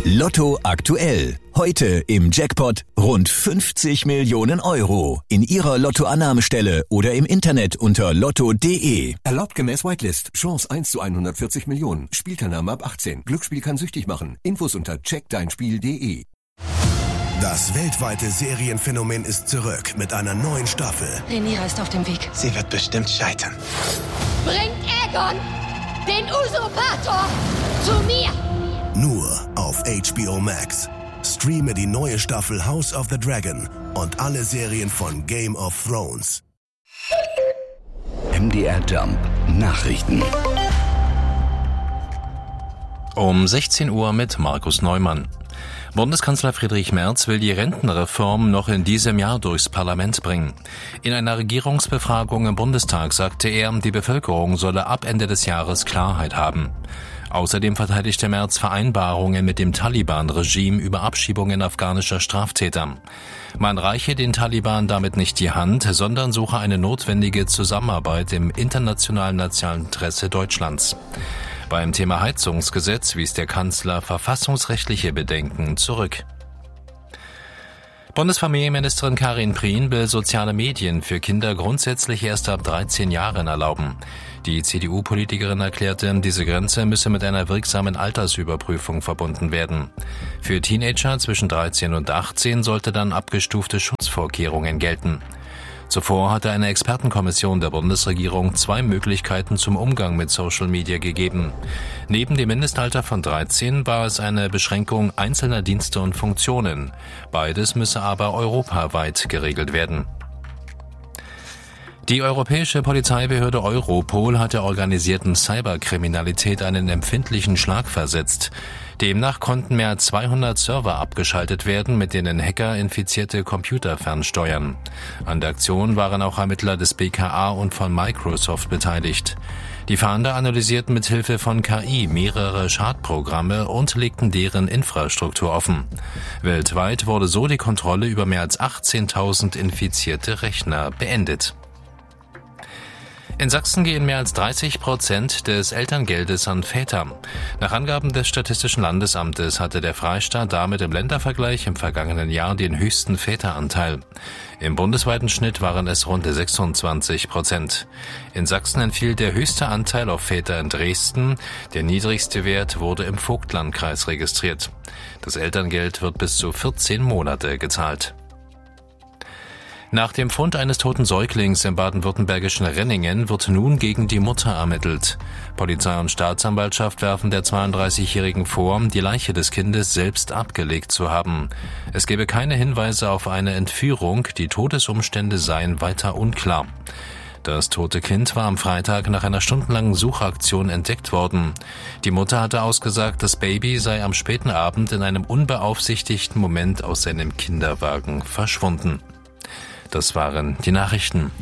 Lotto aktuell. Heute im Jackpot rund 50 Millionen Euro. In Ihrer Lottoannahmestelle oder im Internet unter lotto.de. Erlaubt gemäß Whitelist. Chance 1 zu 140 Millionen. Spielteilnahme ab 18. Glücksspiel kann süchtig machen. Infos unter checkdeinspiel.de. Das weltweite Serienphänomen ist zurück mit einer neuen Staffel. Rhaenyra ist auf dem Weg. Sie wird bestimmt scheitern. Bringt Aegon, den Usurpator, zu mir! Nur auf HBO Max. Streame die neue Staffel House of the Dragon und alle Serien von Game of Thrones. MDR Jump Nachrichten. Um 16 Uhr mit Markus Neumann. Bundeskanzler Friedrich Merz will die Rentenreform noch in diesem Jahr durchs Parlament bringen. In einer Regierungsbefragung im Bundestag sagte er, die Bevölkerung solle ab Ende des Jahres Klarheit haben. Außerdem verteidigte Merz Vereinbarungen mit dem Taliban-Regime über Abschiebungen afghanischer Straftäter. Man reiche den Taliban damit nicht die Hand, sondern suche eine notwendige Zusammenarbeit im internationalen nationalen Interesse Deutschlands. Beim Thema Heizungsgesetz wies der Kanzler verfassungsrechtliche Bedenken zurück. Bundesfamilienministerin Karin Prien will soziale Medien für Kinder grundsätzlich erst ab 13 Jahren erlauben. Die CDU-Politikerin erklärte, diese Grenze müsse mit einer wirksamen Altersüberprüfung verbunden werden. Für Teenager zwischen 13 und 18 sollte dann abgestufte Schutzvorkehrungen gelten. Zuvor hatte eine Expertenkommission der Bundesregierung 2 Möglichkeiten zum Umgang mit Social Media gegeben. Neben dem Mindestalter von 13 war es eine Beschränkung einzelner Dienste und Funktionen. Beides müsse aber europaweit geregelt werden. Die europäische Polizeibehörde Europol hat der organisierten Cyberkriminalität einen empfindlichen Schlag versetzt. Demnach konnten mehr als 200 Server abgeschaltet werden, mit denen Hacker infizierte Computer fernsteuern. An der Aktion waren auch Ermittler des BKA und von Microsoft beteiligt. Die Fahnder analysierten mit Hilfe von KI mehrere Schadprogramme und legten deren Infrastruktur offen. Weltweit wurde so die Kontrolle über mehr als 18.000 infizierte Rechner beendet. In Sachsen gehen mehr als 30% des Elterngeldes an Väter. Nach Angaben des Statistischen Landesamtes hatte der Freistaat damit im Ländervergleich im vergangenen Jahr den höchsten Väteranteil. Im bundesweiten Schnitt waren es rund 26%. In Sachsen entfiel der höchste Anteil auf Väter in Dresden. Der niedrigste Wert wurde im Vogtlandkreis registriert. Das Elterngeld wird bis zu 14 Monate gezahlt. Nach dem Fund eines toten Säuglings im baden-württembergischen Renningen wird nun gegen die Mutter ermittelt. Polizei und Staatsanwaltschaft werfen der 32-Jährigen vor, die Leiche des Kindes selbst abgelegt zu haben. Es gebe keine Hinweise auf eine Entführung, die Todesumstände seien weiter unklar. Das tote Kind war am Freitag nach einer stundenlangen Suchaktion entdeckt worden. Die Mutter hatte ausgesagt, das Baby sei am späten Abend in einem unbeaufsichtigten Moment aus seinem Kinderwagen verschwunden. Das waren die Nachrichten.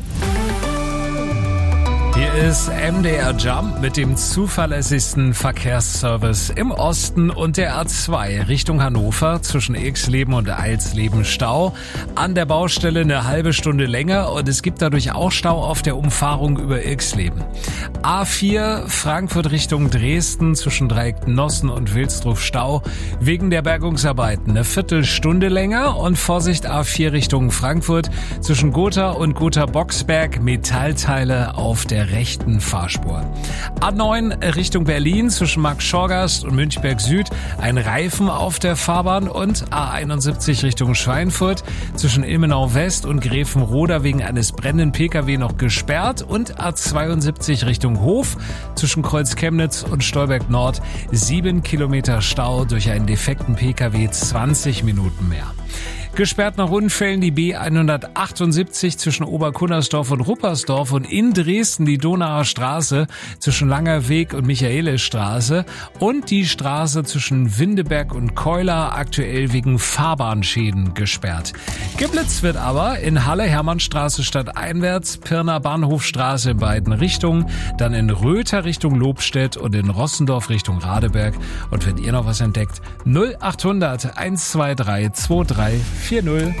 Hier ist MDR Jump mit dem zuverlässigsten Verkehrsservice im Osten und der A2 Richtung Hannover zwischen Ilksleben und Eilsleben Stau. An der Baustelle eine halbe Stunde länger und es gibt dadurch auch Stau auf der Umfahrung über Ilksleben. A4 Frankfurt Richtung Dresden zwischen Dreiecknossen und Wilsdruf Stau wegen der Bergungsarbeiten eine Viertelstunde länger und Vorsicht A4 Richtung Frankfurt zwischen Gotha und Gotha-Boxberg Metallteile auf der rechten Fahrspur. A9 Richtung Berlin zwischen Markt-Schorgast und Münchberg Süd ein Reifen auf der Fahrbahn und A71 Richtung Schweinfurt zwischen Ilmenau West und Gräfenroda wegen eines brennenden Pkw noch gesperrt und A72 Richtung Hof zwischen Kreuz-Chemnitz und Stolberg Nord 7 Kilometer Stau durch einen defekten Pkw 20 Minuten mehr. Gesperrt nach Unfällen die B178 zwischen Oberkunnersdorf und Ruppersdorf und in Dresden die Donauer Straße zwischen Langer Weg und Michaelisstraße und die Straße zwischen Windeberg und Keular aktuell wegen Fahrbahnschäden gesperrt. Geblitzt wird aber in Halle Hermannstraße stadteinwärts, Pirna Bahnhofstraße in beiden Richtungen, dann in Röther Richtung Lobstedt und in Rossendorf Richtung Radeberg. Und wenn ihr noch was entdeckt, 0800 123 23 40.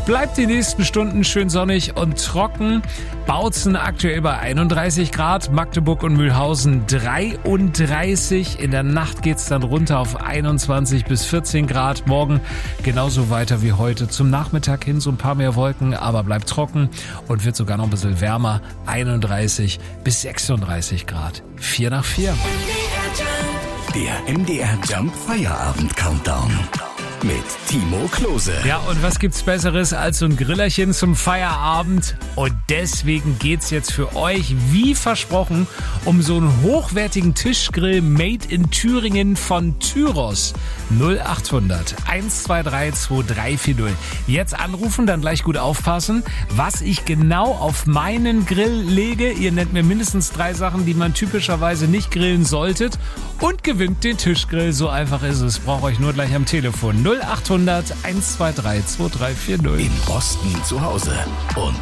Bleibt die nächsten Stunden schön sonnig und trocken. Bautzen aktuell bei 31 Grad, Magdeburg und Mühlhausen 33. In der Nacht geht's dann runter auf 21 bis 14 Grad. Morgen genauso weiter wie heute. Zum Nachmittag hin so ein paar mehr Wolken, aber bleibt trocken und wird sogar noch ein bisschen wärmer. 31 bis 36 Grad. 4 nach 4. Der MDR Jump Feierabend Countdown mit Timo Klose. Ja, und was gibt's Besseres als so ein Grillerchen zum Feierabend? Und deswegen geht's jetzt für euch, wie versprochen, um so einen hochwertigen Tischgrill made in Thüringen von Tyros. 0800 123 2340. Jetzt anrufen, dann gleich gut aufpassen, was ich genau auf meinen Grill lege. Ihr nennt mir mindestens 3 Sachen, die man typischerweise nicht grillen solltet, und gewinnt den Tischgrill. So einfach ist es. Braucht euch nur gleich am Telefon. 0800 123 2340. Im Osten zu Hause und